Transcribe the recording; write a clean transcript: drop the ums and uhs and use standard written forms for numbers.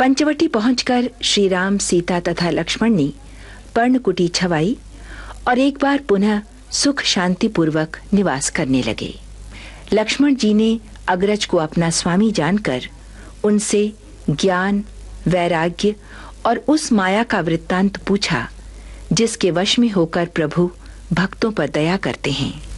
पंचवटी पहुंचकर श्री राम, सीता तथा लक्ष्मण ने पर्णकुटी छवाई और एक बार पुनः सुख शांति पूर्वक निवास करने लगे। लक्ष्मण जी ने अग्रज को अपना स्वामी जानकर उनसे ज्ञान, वैराग्य और उस माया का वृत्तांत पूछा जिसके वश में होकर प्रभु भक्तों पर दया करते हैं।